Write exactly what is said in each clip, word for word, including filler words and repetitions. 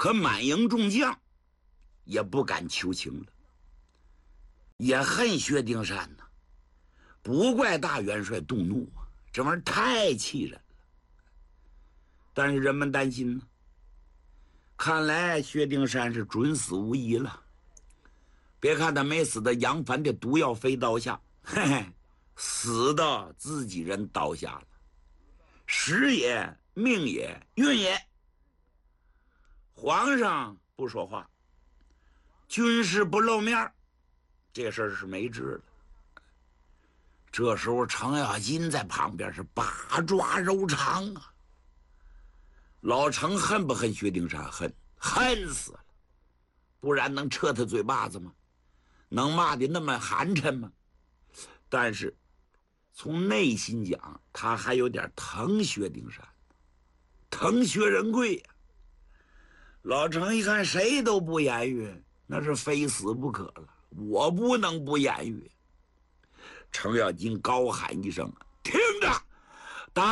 可满营众将也不敢求情了，也恨薛丁山呐。不怪大元帅动怒啊，这玩意儿太气人了。但是人们担心呢，看来薛丁山是准死无疑了。别看他没死在杨凡的毒药飞刀下，嘿嘿，死到自己人刀下了。时也，命也，运也。皇上不说话，军师不露面，这事儿是没治了。这时候程咬金在旁边是八爪揉肠啊。老程恨不恨薛丁山？恨，恨死了。不然能撤他嘴巴子吗？能骂的那么寒碜吗？但是从内心讲，他还有点疼薛丁山，疼薛仁贵呀、啊。老程一看谁都不言语，那是非死不可了，我不能不言语。程咬金高喊一声：“听着，刀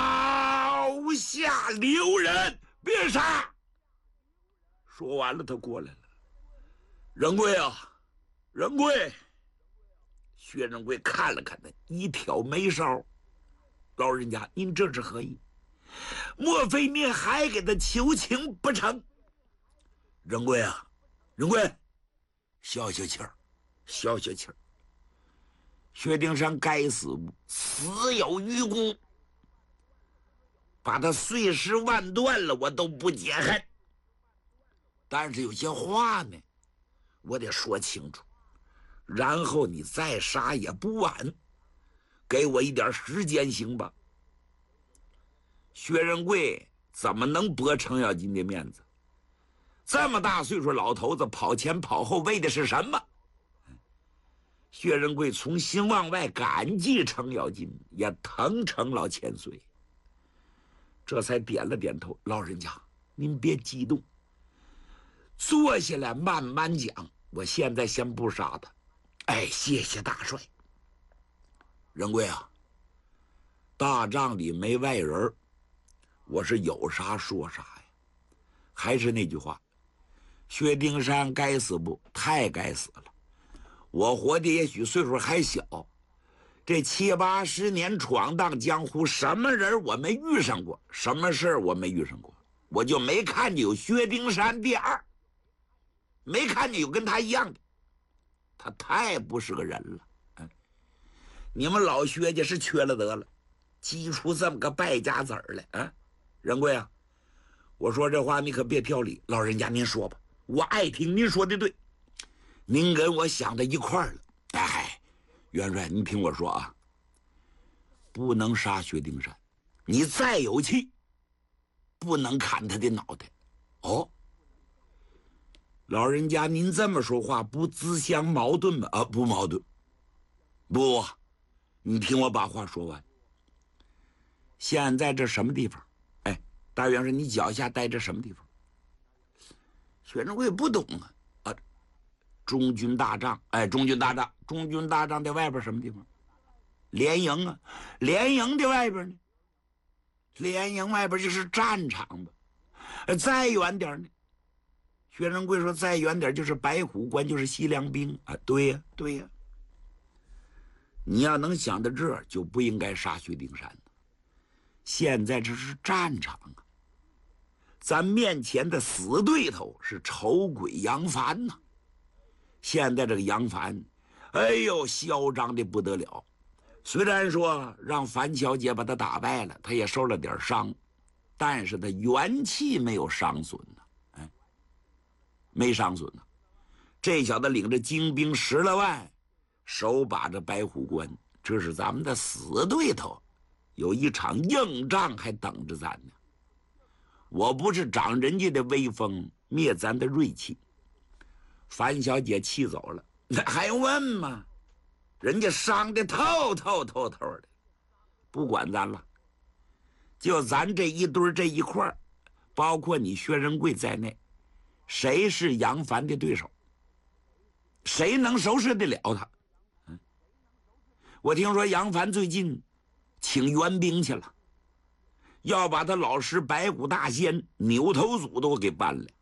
下留人，别杀！”说完了，他过来了。仁贵啊，仁贵！薛仁贵看了看他，一挑眉梢：“老人家，您这是何意？莫非您还给他求情不成？”仁贵啊，仁贵，消消气儿，消消气儿。薛丁山该死，死有余辜，把他碎尸万段了，我都不解恨。但是有些话呢，我得说清楚，然后你再杀也不晚，给我一点时间行吧？薛仁贵怎么能驳程咬金的面子？这么大岁数老头子跑前跑后为的是什么？薛仁贵从心往外感激程咬金，也疼程老千岁，这才点了点头。老人家，您别激动，坐下来慢慢讲。我现在先不杀他。哎，谢谢大帅。仁贵啊，大帐里没外人，我是有啥说啥呀。还是那句话，薛丁山该死不？太该死了。我活的也许岁数还小，这七八十年闯荡江湖，什么人我没遇上过，什么事我没遇上过，我就没看见有薛丁山第二，没看见有跟他一样的，他太不是个人了。嗯，你们老薛家是缺了德了，激出这么个败家子儿来啊！仁贵啊，我说这话你可别挑理，老人家您说吧，我爱听，您说的对。您跟我想的一块儿了。哎，元帅，你听我说啊，不能杀薛丁山，你再有气，不能砍他的脑袋。哦，老人家，您这么说话不自相矛盾吗？啊，不矛盾。不，你听我把话说完。现在这什么地方？哎，大元帅，你脚下待着什么地方？薛仁贵不懂啊。中军大帐，哎，中军大帐，中军大帐的外边什么地方？连营啊，连营的外边呢？连营外边就是战场吧。再远点呢？薛仁贵说再远点就是白虎关，就是西凉兵啊。对呀，对呀。你要能想到这儿，就不应该杀薛丁山。现在这是战场啊，咱面前的死对头是丑鬼杨凡呐、啊。现在这个杨凡，哎呦，嚣张的不得了。虽然说让樊小姐把他打败了，他也受了点伤，但是他元气没有伤损呢、啊，哎，没伤损呢、啊。这小子领着精兵十来万，手把着白虎关，这是咱们的死对头，有一场硬仗还等着咱呢。我不是长人家的威风，灭咱的锐气。樊小姐气走了，那还用问吗？人家伤得透透透透的，不管咱了。就咱这一堆这一块，包括你薛仁贵在内，谁是杨凡的对手？谁能收拾得了他？嗯，我听说杨凡最近请援兵去了，要把他老师白骨大仙扭头组都给办了。